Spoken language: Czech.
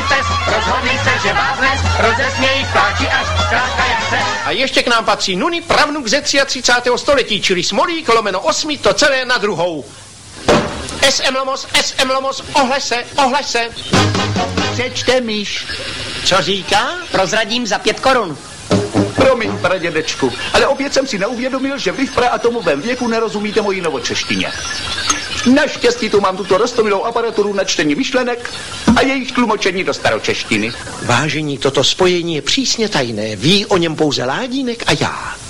proces, rozhodli se, že vás dnes rozesmějí pláči až zkrátka jak se. A ještě k nám patří Nuny, pravnuk ze 33. století, čili Smolík lomeno 8, to celé na druhou. SM Lomos, ohle se. Přečte myš. Co říká? Prozradím za 5 korun. Promiň, pradědečku, ale opět jsem si neuvědomil, že vy v praatomovém věku nerozumíte mojí novočeštině. Naštěstí tu mám tuto roztomilou aparaturu na čtení myšlenek a jejich tlumočení do staročeštiny. Vážení, toto spojení je přísně tajné. Ví o něm pouze Ládínek a já.